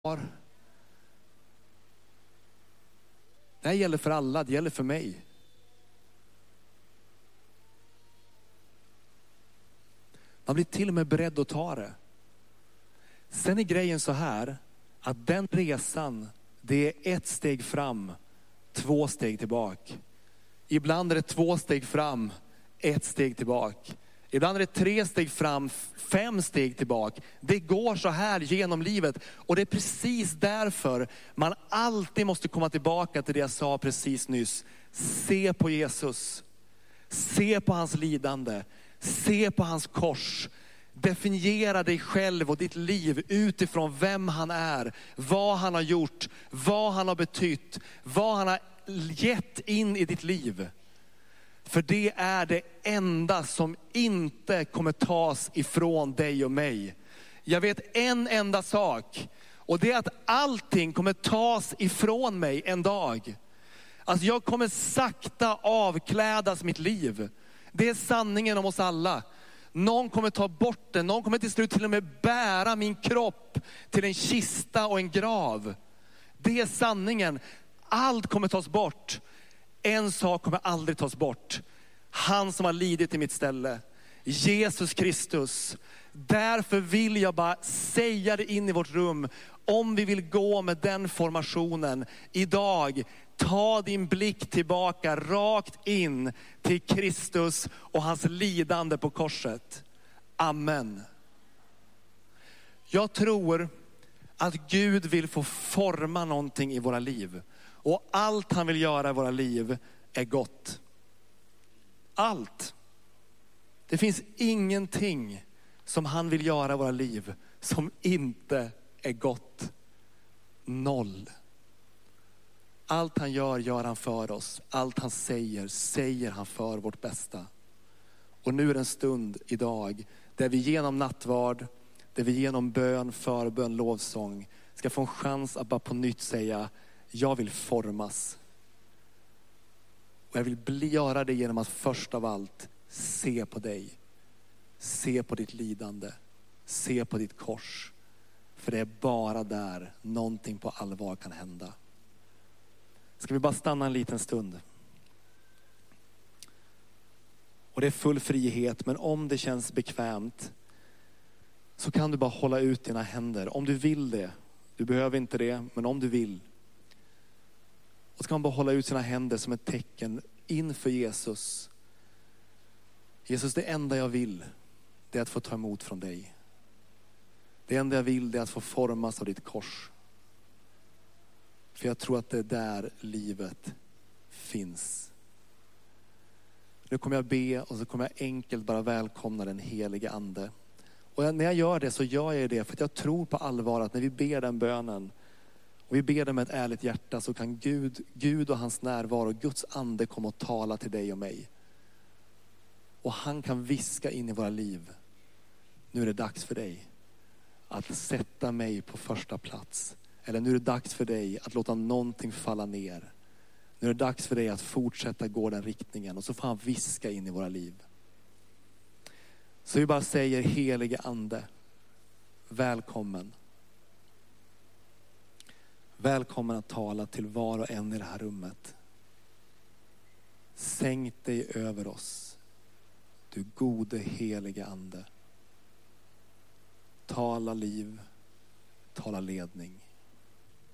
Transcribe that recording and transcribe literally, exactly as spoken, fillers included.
Det här gäller för alla, det gäller för mig. Man blir till och med beredd att ta det. Sen är grejen så här, att den resan, det är ett steg fram, två steg tillbaka. Ibland är det två steg fram, ett steg tillbaka. Ibland är det tre steg fram, fem steg tillbaka. Det går så här genom livet. Och det är precis därför man alltid måste komma tillbaka till det jag sa precis nyss. Se på Jesus. Se på hans lidande. Se på hans kors. Definiera dig själv och ditt liv utifrån vem han är. Vad han har gjort. Vad han har betytt. Vad han har gett in i ditt liv. För det är det enda som inte kommer tas ifrån dig och mig. Jag vet en enda sak. Och det är att allting kommer tas ifrån mig en dag. Alltså jag kommer sakta avklädas mitt liv. Det är sanningen om oss alla. Någon kommer ta bort det. Någon kommer till slut till och med bära min kropp till en kista och en grav. Det är sanningen. Allt kommer tas bort. En sak kommer aldrig tas bort. Han som har lidit i mitt ställe. Jesus Kristus. Därför vill jag bara säga det in i vårt rum. Om vi vill gå med den formationen idag. Ta din blick tillbaka rakt in till Kristus och hans lidande på korset. Amen. Jag tror att Gud vill få forma någonting i våra liv. Och allt han vill göra i våra liv är gott. Allt. Det finns ingenting som han vill göra i våra liv som inte är gott. Noll. Allt han gör, gör han för oss. Allt han säger, säger han för vårt bästa. Och nu är det en stund idag där vi genom nattvard, där vi genom bön, förbön, lovsång ska få en chans att bara på nytt säga: jag vill formas. Och jag vill bli, göra det genom att först av allt se på dig. Se på ditt lidande. Se på ditt kors. För det är bara där någonting på allvar kan hända. Ska vi bara stanna en liten stund? Och det är full frihet, men om det känns bekvämt så kan du bara hålla ut dina händer. Om du vill det. Du behöver inte det, men om du vill. Och så kan man bara hålla ut sina händer som ett tecken inför Jesus. Jesus, det enda jag vill, det är att få ta emot från dig. Det enda jag vill, det är att få formas av ditt kors. För jag tror att det är där livet finns. Nu kommer jag be och så kommer jag enkelt bara välkomna den helige ande. Och när jag gör det så gör jag det för att jag tror på allvar att när vi ber den bönen och vi ber det med ett ärligt hjärta, så kan Gud, Gud och hans närvaro, Guds ande komma och tala till dig och mig. Och han kan viska in i våra liv: nu är det dags för dig att sätta mig på första plats. Eller nu är det dags för dig att låta någonting falla ner. Nu är det dags för dig att fortsätta gå den riktningen. Och så får han viska in i våra liv. Så vi bara säger: helige ande, välkommen. Välkommen att tala till var och en i det här rummet. Sänk dig över oss, du gode helige ande. Tala liv, tala ledning.